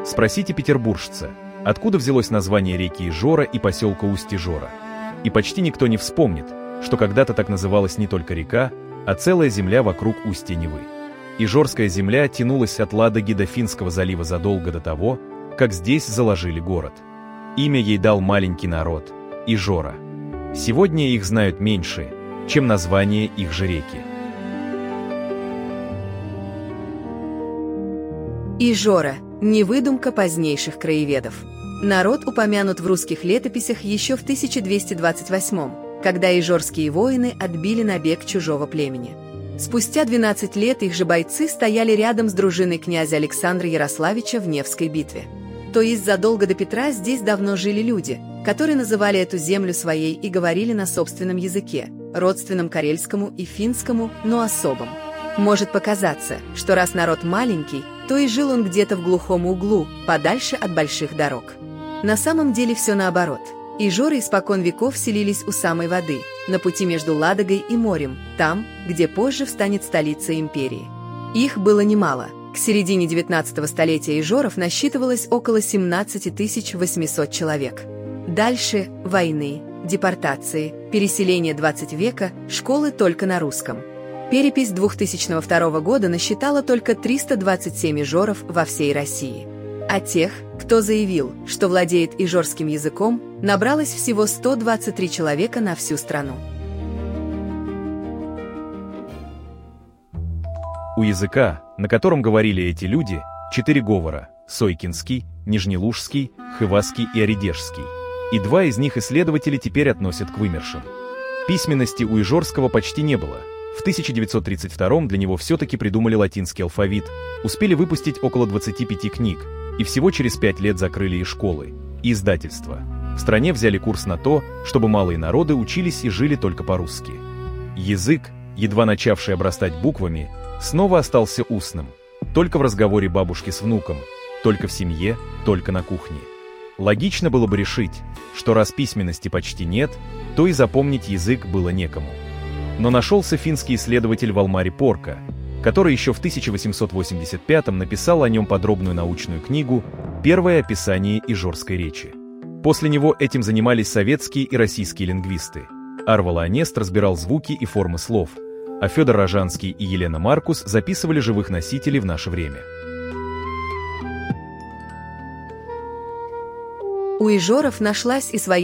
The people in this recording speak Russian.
Спросите петербуржца, откуда взялось название реки Ижора и поселка Усть-Ижора. И почти никто не вспомнит, что когда-то так называлась не только река, а целая земля вокруг устья Невы. Ижорская земля тянулась от Ладоги до Финского залива задолго до того, как здесь заложили город. Имя ей дал маленький народ – Ижора. Сегодня их знают меньше, чем название их же реки. Ижора – не выдумка позднейших краеведов. Народ упомянут в русских летописях еще в 1228-м, когда ижорские воины отбили набег чужого племени. Спустя 12 лет их же бойцы стояли рядом с дружиной князя Александра Ярославича в Невской битве. То есть задолго до Петра здесь давно жили люди, которые называли эту землю своей и говорили на собственном языке, родственном карельскому и финскому, но особом. Может показаться, что раз народ маленький, то и жил он где-то в глухом углу, подальше от больших дорог. На самом деле все наоборот. Ижоры испокон веков селились у самой воды, на пути между Ладогой и морем, там, где позже встанет столица империи. Их было немало. К середине 19 столетия ижоров насчитывалось около 17 800 человек. Дальше – войны, депортации, переселение 20 века, школы только на русском. Перепись 2002 года насчитала только 327 ижоров во всей России. А тех, кто заявил, что владеет ижорским языком, набралось всего 123 человека на всю страну. У языка, на котором говорили эти люди, 4 говора – сойкинский, нижнелужский, хывасский и оредежский. И 2 из них исследователи теперь относят к вымершим. Письменности у ижорского почти не было. В 1932-м для него все-таки придумали латинский алфавит, успели выпустить около 25 книг, и всего через 5 лет закрыли и школы, и издательства. В стране взяли курс на то, чтобы малые народы учились и жили только по-русски. Язык, едва начавший обрастать буквами, снова остался устным, только в разговоре бабушки с внуком, только в семье, только на кухне. Логично было бы решить, что раз письменности почти нет, то и запомнить язык было некому. Но нашелся финский исследователь Валмари Порка, который еще в 1885-м написал о нем подробную научную книгу «Первое описание ижорской речи». После него этим занимались советские и российские лингвисты. Арвала Анест разбирал звуки и формы слов, а Федор Рожанский и Елена Маркус записывали живых носителей в наше время. У ижоров нашлась и своя